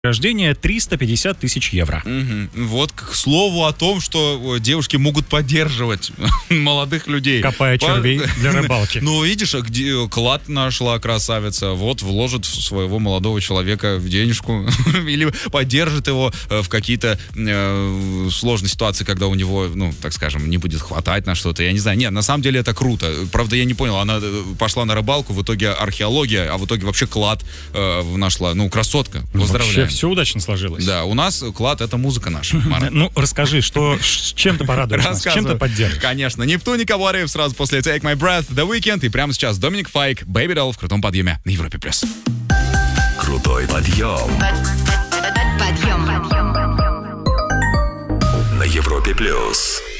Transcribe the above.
рождения 350 тысяч евро. Вот к слову о том, что девушки могут поддерживать молодых людей. Копая червей для рыбалки. Ну, видишь, где клад нашла красавица, вот вложит в своего молодого человека в денежку или поддержит его в какие-то сложные ситуации, когда у него, ну, так скажем, не будет хватать на что-то, я не знаю. Нет, на самом деле это круто. Правда, я не понял, она пошла на рыбалку, в итоге археология, а в итоге вообще клад нашла. Ну, красотка. Поздравляем. Все удачно сложилось. Да, у нас клад — это музыка наша. Ну, расскажи, с чем ты порадуешь нас, с чем ты поддержишь? Конечно, Нептуник Авария сразу после Take My Breath, The Weeknd, и прямо сейчас Доминик Файк, Baby Doll в крутом подъеме на Европе+. Крутой подъем на Европе+.